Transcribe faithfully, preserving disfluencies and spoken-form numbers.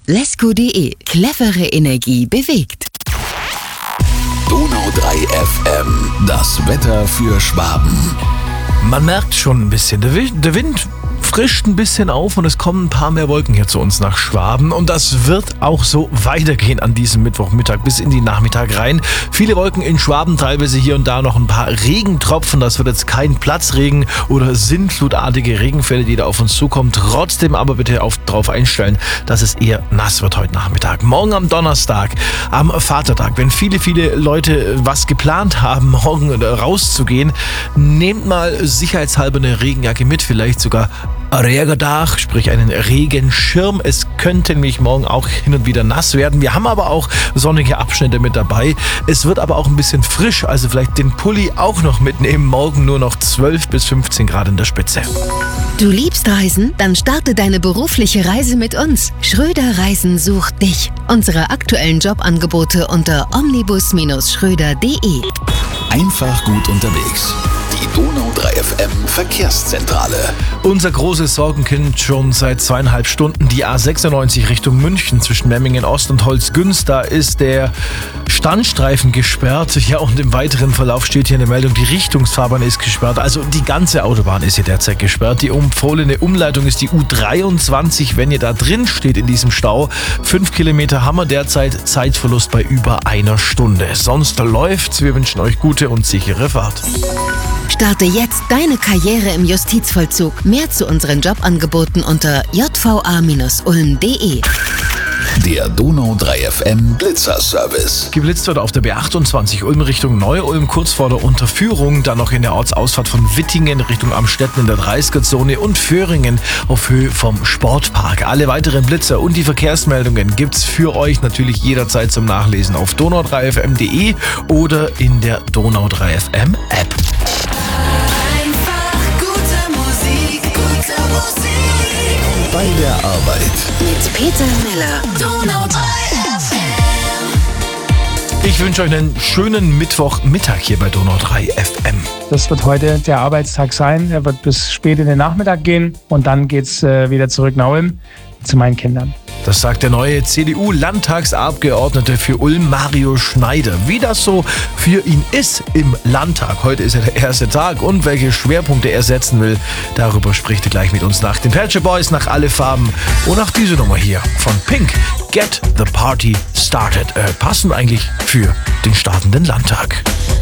Lesko punkt de. Clevere Energie bewegt. Donau drei F M. Das Wetter für Schwaben. Man merkt schon ein bisschen, der Wind, der Wind frischt ein bisschen auf und es kommen ein paar mehr Wolken hier zu uns nach Schwaben. Und das wird auch so weitergehen an diesem Mittwochmittag bis in die Nachmittag rein. Viele Wolken in Schwaben, teilweise hier und da noch ein paar Regentropfen. Das wird jetzt kein Platzregen oder sintflutartige Regenfälle, die da auf uns zukommen. Trotzdem aber bitte auf, drauf einstellen, dass es eher nass wird heute Nachmittag. Morgen am Donnerstag, am Vatertag, wenn viele, viele Leute was geplant haben, morgen rauszugehen, nehmt mal sicherheitshalber eine Regenjacke mit, vielleicht sogar Regendach, sprich einen Regenschirm. Es könnte nämlich morgen auch hin und wieder nass werden. Wir haben aber auch sonnige Abschnitte mit dabei. Es wird aber auch ein bisschen frisch, also vielleicht den Pulli auch noch mitnehmen. Morgen nur noch zwölf bis fünfzehn Grad in der Spitze. Du liebst Reisen? Dann starte deine berufliche Reise mit uns. Schröder Reisen sucht dich. Unsere aktuellen Jobangebote unter omnibus Schröder punkt de. Einfach gut unterwegs. Die Donau drei F M Verkehrszentrale. Unser großes Sorgenkind schon seit zweieinhalb Stunden. Die A sechsundneunzig Richtung München zwischen Memmingen Ost und Holzgünst. Da ist der Standstreifen gesperrt. Ja, und im weiteren Verlauf steht hier eine Meldung, die Richtungsfahrbahn ist gesperrt. Also die ganze Autobahn ist hier derzeit gesperrt. Die empfohlene Umleitung ist die U dreiundzwanzig. Wenn ihr da drin steht in diesem Stau, fünf Kilometer haben wir derzeit, Zeitverlust bei über einer Stunde. Sonst läuft's. Wir wünschen euch gute und sichere Fahrt. Starte jetzt deine Karriere im Justizvollzug. Mehr zu unseren Jobangeboten unter j v a ulm punkt de. Der Donau drei F M Blitzerservice. Geblitzt wird auf der B achtundzwanzig Ulm Richtung Neu-Ulm, kurz vor der Unterführung. Dann noch in der Ortsausfahrt von Wittingen Richtung Amstetten in der dreißiger-Zone und Föhringen auf Höhe vom Sportpark. Alle weiteren Blitzer und die Verkehrsmeldungen gibt's für euch natürlich jederzeit zum Nachlesen auf donau drei f m punkt de oder in der Donau drei F M App. Bei der Arbeit. Mit Peter Miller. Donau drei F M. Ich wünsche euch einen schönen Mittwochmittag hier bei Donau drei F M. Das wird heute der Arbeitstag sein. Er wird bis spät in den Nachmittag gehen und dann geht's äh, wieder zurück nach Ulm zu meinen Kindern. Das sagt der neue C D U-Landtagsabgeordnete für Ulm, Mario Schneider. Wie das so für ihn ist im Landtag. Heute ist ja der erste Tag und welche Schwerpunkte er setzen will, darüber spricht er gleich mit uns nach den Patcher Boys, nach Alle Farben und nach dieser Nummer hier von Pink. Get the Party Started. Äh, passend eigentlich für den startenden Landtag.